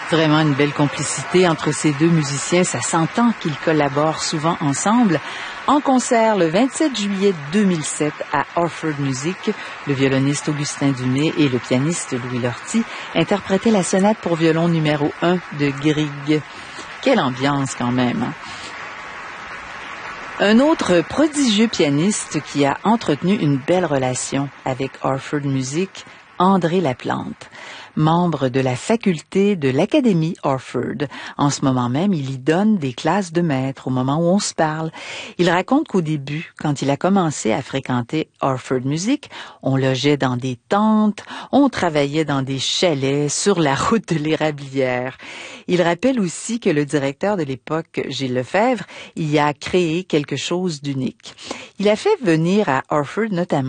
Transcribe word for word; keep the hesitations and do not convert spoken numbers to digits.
Vraiment une belle complicité entre ces deux musiciens. Ça s'entend qu'ils collaborent souvent ensemble. En concert le vingt-sept juillet deux mille sept à Orford Music, le violoniste Augustin Dumay et le pianiste Louis Lortie interprétaient la sonate pour violon numéro un de Grieg. Quelle ambiance quand même, hein? Un autre prodigieux pianiste qui a entretenu une belle relation avec Orford Music, André Laplante, membre de la faculté de l'Académie Orford. En ce moment même, il y donne des classes de maître au moment où on se parle. Il raconte qu'au début, quand il a commencé à fréquenter Orford Music, on logeait dans des tentes, on travaillait dans des chalets sur la route de l'Érablière. Il rappelle aussi que le directeur de l'époque, Gilles Lefebvre, y a créé quelque chose d'unique. Il a fait venir à Orford notamment